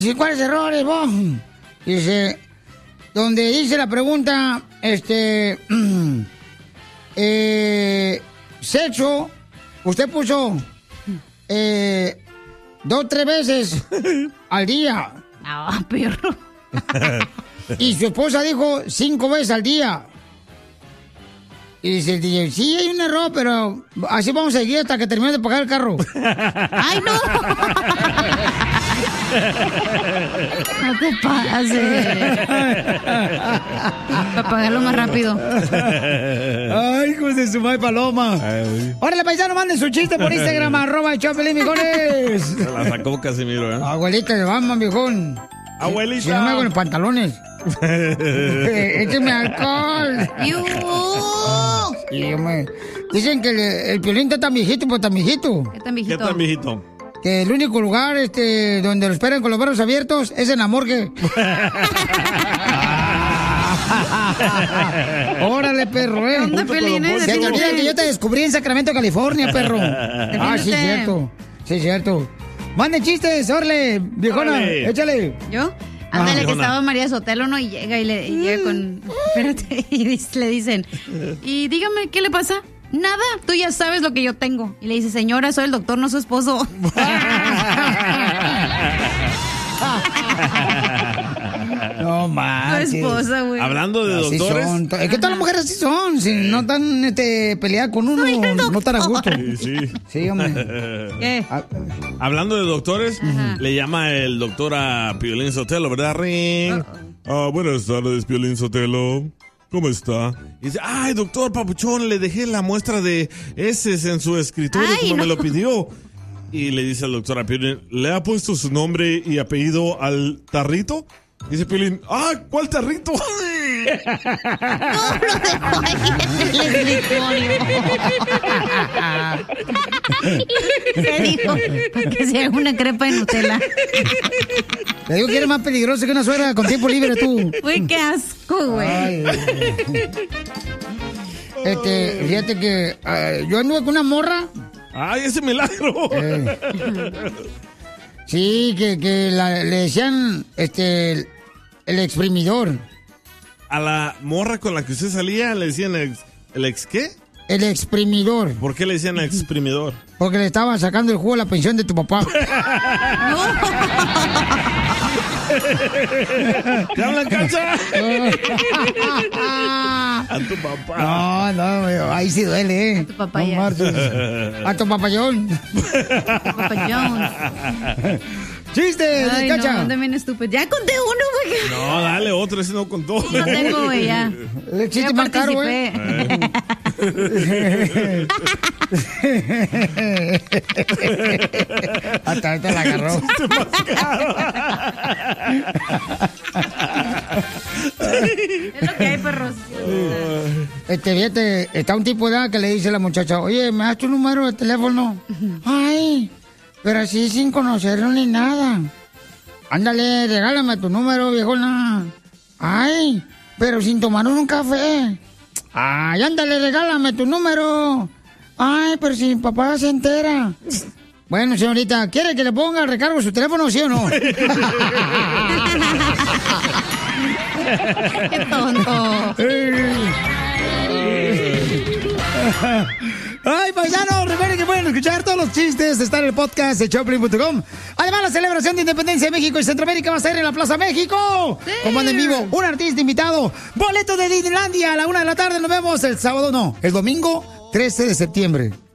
Dice, ¿cuáles errores, vos? Dice, donde dice la pregunta, sexo, usted puso 2 o 3 veces al día. Ah, perro. Y su esposa dijo 5 veces al día. Y dice el DJ, sí, hay un error, pero así vamos a seguir hasta que termine de pagar el carro. ¡Ay, no! No te pases. Para pagarlo más rápido. Ay, hijo de su madre paloma. Órale, paisano, manden su chiste por Instagram, @Chapelín, viejones. Se la sacó Casimiro, ¿eh? Abuelita, vamos, viejón. Abuelita. Si no me hago los pantalones. Écheme alcohol. Dicen que el Piolín está tan viejito, pues tan viejito. ¿Qué tan viejito? ¿Qué tan viejito? Que el único lugar donde lo esperan con los brazos abiertos es en la morgue. Órale, perro, ¿eh? ¿Dónde, Piolín? Se te olvida que yo te descubrí en Sacramento, California, perro. Ah, sí, cierto. Sí, cierto. Manden chistes, órale, viejona, órale. Échale. ¿Yo? Ándale, que viejona. estaba María Sotelo, ¿no? Y llega y llega con... Espérate, y le dicen, y dígame, ¿qué le pasa? Nada, tú ya sabes lo que yo tengo. Y le dice, señora, soy el doctor, no su esposo. No Tu manches. esposa, güey. Hablando de Así doctores. son. Es que todas las mujeres así son. Si no están peleadas con uno, no están a gusto. Sí. Sí, hombre. ¿Qué? Ah, Hablando de doctores, le llama el doctor a Piolín Sotelo, ¿verdad, Ring? Buenas tardes, Piolín Sotelo. ¿Cómo está? Y dice, ay, doctor Papuchón, le dejé la muestra de heces en su escritorio Ay, como no. me lo pidió. Y le dice al doctor a Piolín, ¿le ha puesto su nombre y apellido al tarrito? Dice Piolín, ¿cuál tarrito? No, lo dejó ahí en el escritorio. ¿Qué dijo? Para que se haga una crepa de Nutella. Te digo que eres más peligroso que una suegra con tiempo libre tú. Uy, qué asco, güey. Ay, fíjate que yo anduve con una morra. ¡Ay, ese milagro! Sí, que le decían el exprimidor. A la morra con la que usted salía le decían ¿el ex qué? El exprimidor. ¿Por qué le decían exprimidor? Porque le estaban sacando el jugo a la pensión de tu papá. ¿Te hablan, Cacha? A tu papá. No, ahí sí duele, A tu papaya. No marches. A tu papayón. Papa Jones. ¡Chiste, Ay, Cacha! no, anda bien estúpido. Ya conté uno, güey. No, dale otro, ese no contó. No tengo, güey, ya. El chiste Ya más caro, güey. participé. Hasta ahorita la agarró. Es lo que hay, perros. Fíjate, está un tipo de edad que le dice a la muchacha, oye, ¿me das tu número de teléfono? Ay, pero así sin conocerlo ni nada. Ándale, regálame tu número, viejona. Ay, pero sin tomar un café. Ay, ándale, regálame tu número. Ay, pero si mi papá se entera. Bueno, señorita, ¿quiere que le ponga recargo su teléfono, sí o no? Qué tonto. Ay, paisanos, recuerden que pueden escuchar todos los chistes. Está en el podcast de Choplin.com. Además, la celebración de Independencia de México y Centroamérica va a ser en la Plaza México. Sí. Como anda en vivo, un artista invitado. Boleto de Disneylandia a la 1 de la tarde. Nos vemos el sábado, no, el domingo 13 de septiembre.